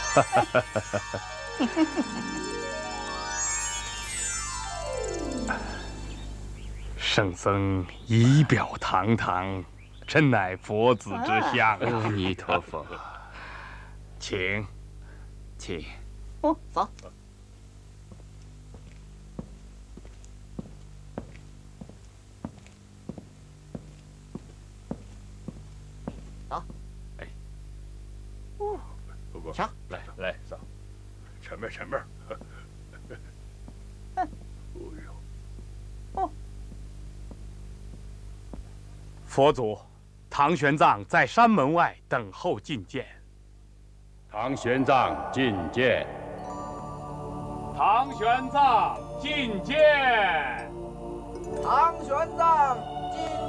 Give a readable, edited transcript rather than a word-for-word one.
圣僧仪表堂堂，真乃佛子之相。 阿弥陀佛， 请。 哦，走。走。 哎。 不过， 瞧， 来，走，前面。哎呦， 佛祖，唐玄奘在山门外等候觐见。 唐玄奘觐见。 唐玄奘觐见。 唐玄奘觐